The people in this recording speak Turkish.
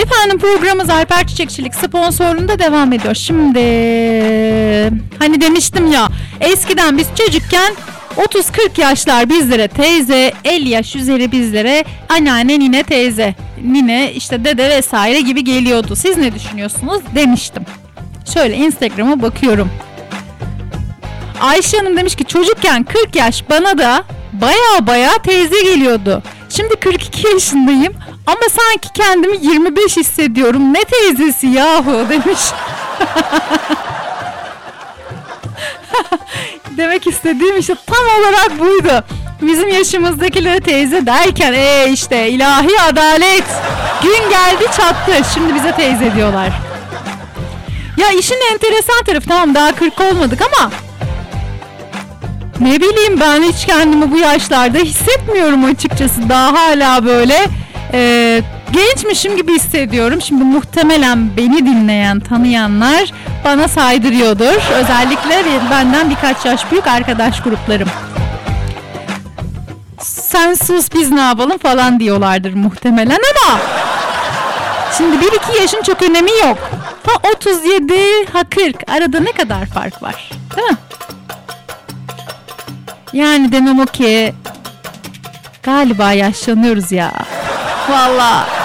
Efendim programımız Alper Çiçekçilik sponsorluğunda devam ediyor. Şimdi hani demiştim ya, eskiden biz çocukken 30-40 yaşlar bizlere teyze, 50 yaş üzeri bizlere anneanne, nine, teyze, nine, işte dede vesaire gibi geliyordu. Siz ne düşünüyorsunuz demiştim. Şöyle Instagram'a bakıyorum. Ayşe Hanım demiş ki çocukken 40 yaş bana da baya teyze geliyordu. Şimdi 42 yaşındayım ama sanki kendimi 25 hissediyorum. Ne teyzesi yahu demiş. Demek istediğim işte tam olarak buydu. Bizim yaşımızdakilere teyze derken işte ilahi adalet. Gün geldi çattı. Şimdi bize teyze diyorlar. Ya işin enteresan tarafı, tamam daha 40 olmadık ama ne bileyim, ben hiç kendimi bu yaşlarda hissetmiyorum açıkçası. Daha hala böyle gençmişim gibi hissediyorum. Şimdi muhtemelen beni dinleyen, tanıyanlar bana saydırıyordur. Özellikle benden birkaç yaş büyük arkadaş gruplarım. Sen sus biz ne yapalım falan diyorlardır muhtemelen ama şimdi 1-2 yaşın çok önemi yok. Ha 37, ha 40, arada ne kadar fark var, değil mi? Yani demem o ki galiba yaşlanıyoruz ya. Vallahi.